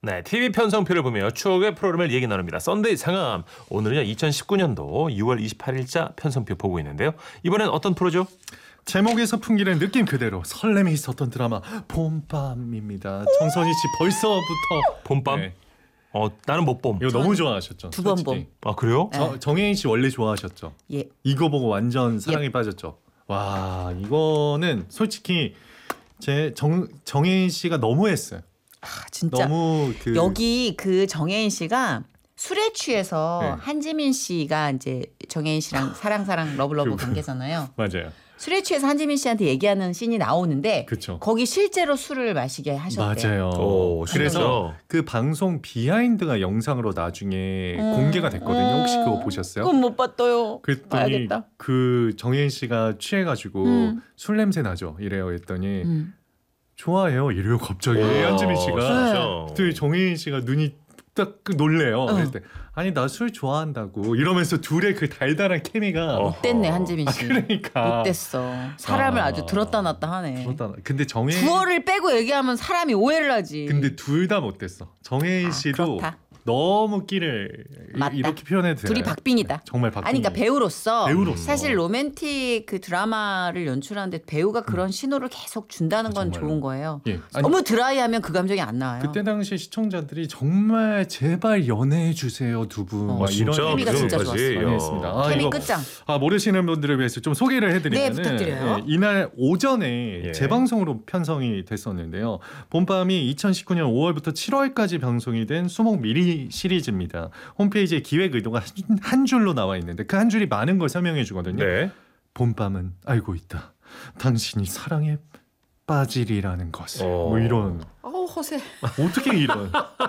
네, TV 편성표를 보며 추억의 프로그램을 얘기 나눕니다. 썬데이 상암. 오늘은요 2019년도 6월 28일자 편성표 보고 있는데요. 이번엔 어떤 프로죠? 제목에서 풍기는 느낌 그대로 설렘이 있었던 드라마 봄밤입니다. 정선희 씨 벌써부터 봄밤? 네. 나는 못 봄. 이거 너무 좋아하셨죠. 두 번 솔직히. 아 그래요? 네. 정혜인 씨 원래 좋아하셨죠. 예. 이거 보고 완전 사랑에 빠졌죠. 와 이거는 솔직히 정혜인 씨가 너무했어요. 아, 진짜. 너무 여기 그 정혜인 씨가 술에 취해서 네. 한지민 씨가 이제 정혜인 씨랑 사랑 러블러브 관계잖아요. 맞아요. 술에 취해서 한지민 씨한테 얘기하는 씬이 나오는데 그쵸. 거기 실제로 술을 마시게 하셨대요. 맞아요. 오, 그래서 그 방송 비하인드가 영상으로 나중에 공개가 됐거든요. 혹시 그거 보셨어요? 그건 못 봤어요. 그랬더니 봐야겠다. 그 정혜인 씨가 취해가지고 술 냄새 나죠. 이래요. 했더니 좋아해요. 이래요. 갑자기 한지민 씨가. 진짜. 그때 정혜인 씨가 눈이 딱 놀래요. 그럴 때 아니 나 술 좋아한다고 이러면서 둘의 그 달달한 케미가 못됐네 한지민 씨. 그러니까 못됐어. 사람을 아주 들었다 놨다 하네. 근데 정혜인 주어를 빼고 얘기하면 사람이 오해를 하지. 근데 둘 다 못됐어. 정혜인 씨도 그렇다. 너무 끼를 맞다. 이렇게 표현해도 되나요? 둘이 박빙이다. 정말 박빙. 아니 그러니까 배우로서 사실 로맨틱 그 드라마를 연출하는데 배우가 그런 신호를 계속 준다는 건 정말로. 좋은 거예요. 예. 아니, 너무 드라이하면 그 감정이 안 나와요. 그때 당시 시청자들이 정말 제발 연애해 주세요 두 분. 막 이런 진짜 케미가 진짜 그 정도까지? 좋았어요. 많이 했습니다. 케미 이거 끝장. 모르시는 분들을 위해서 좀 소개를 해드리면 네, 부탁드려요. 이날 오전에 예. 재방송으로 편성이 됐었는데요. 봄밤이 2019년 5월부터 7월까지 방송이 된 수목 미니 시리즈입니다. 홈페이지에 기획 의도가 한 줄로 나와 있는데 그 한 줄이 많은 걸 설명해 주거든요. 네. 봄밤은 알고 있다. 당신이 사랑에 빠지리라는 것을. 뭐 이런. 허세. 어떻게 이런.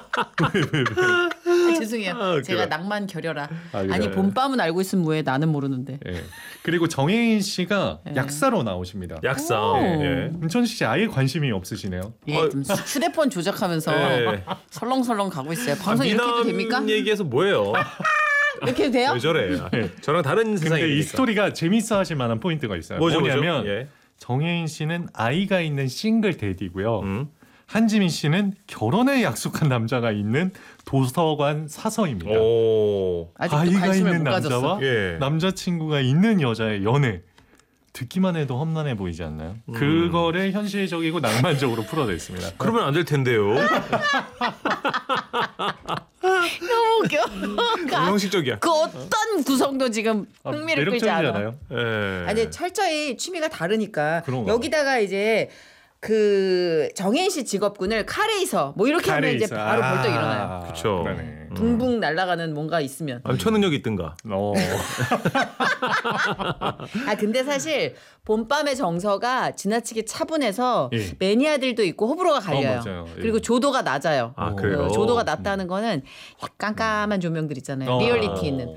왜. 죄송해요. 아, 제가 그래. 낭만 결여라. 그래. 아니 봄밤은 알고 있으면 뭐해. 나는 모르는데. 예. 그리고 정혜인 씨가 네. 약사로 나오십니다. 약사. 오. 예. 문천식 씨 아예 관심이 없으시네요. 예, 좀 휴대폰 조작하면서 예. 설렁설렁 가고 있어요. 방송 이렇게 해도 됩니까? 얘기해서 뭐예요? 이렇게 해도 돼요? 왜 저래? 저랑 다른 세상이. 근데 이 스토리가 재밌어 하실 만한 포인트가 있어요. 뭐죠? 뭐냐면 예. 정혜인 씨는 아이가 있는 싱글 데디고요. 한지민 씨는 결혼을 약속한 남자가 있는 도서관 사서입니다. 오. 아직도 아이가 관심을 있는 못 가졌어. 남자와 예. 남자친구가 있는 여자의 연애. 듣기만 해도 험난해 보이지 않나요? 그거를 현실적이고 낭만적으로 풀어냈습니다. 그러면 안 될 텐데요. 너무 웃겨. 형식적이야. 그 어떤 구성도 지금 흥미를 끌지 않아. 매력적이잖아요. 예. 아니 철저히 취미가 다르니까 그런 거. 여기다가 이제 그 정혜인 씨 직업군을 카레이서 뭐 이렇게 하면 이제 바로 벌떡 일어나요. 그쵸. 그러네. 붕붕 날아가는 뭔가 있으면. 아니, 초능력이 있든가. 아 근데 사실 봄밤의 정서가 지나치게 차분해서 예. 매니아들도 있고 호불호가 갈려요. 맞아요. 예. 그리고 조도가 낮아요. 아, 그래요? 조도가 낮다는 거는 약간 깜깜한 조명들 있잖아요. 리얼리티 있는.